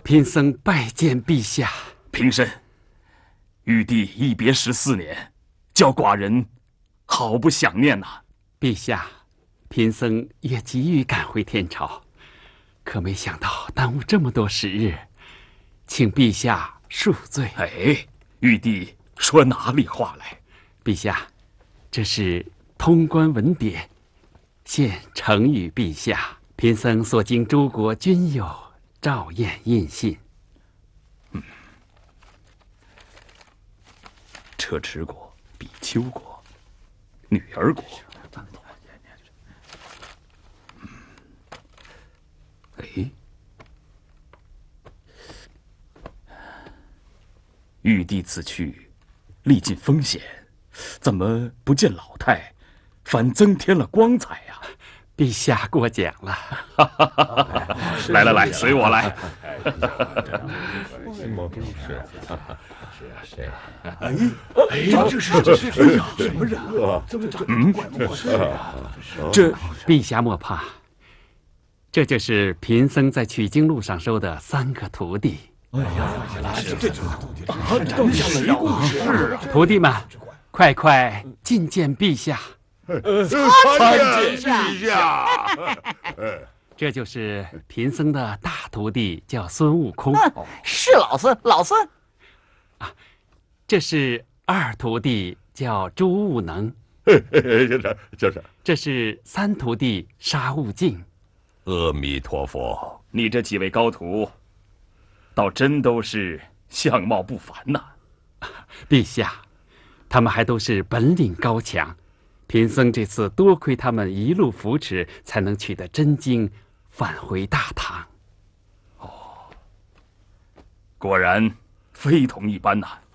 贫僧拜见陛下。 平身。玉帝一别14年，叫寡人好不想念呐。 陛下，贫僧也急于赶回天朝，可没想到耽误这么多时日，请陛下恕罪。 哎，玉帝说哪里话来？ 陛下，这是通关文牒，现呈与陛下。贫僧所经诸国均有照验印信。 车迟国、比丘国、女儿国。哎，玉帝此去，历尽风险，怎么不见老态，反增添了光彩呀？ 陛下过奖了。 来来来，随我来。 这是谁呀？什么人啊？这陛下莫怕，这就是贫僧在取经路上收的3个徒弟。 哎呀，这更像了一故事啊！ 徒弟们，快觐见陛下。 参见陛下。 这就是贫僧的大徒弟，叫孙悟空。 是老孙。 这是2徒弟，叫朱悟能。 就是。 这是3徒弟，沙悟净。 阿弥陀佛。 你这几位高徒，倒真都是相貌不凡呐。 陛下，他们还都是本领高强。贫僧这次多亏他们一路扶持，才能取得真经，返回大唐。 果然非同一般呐。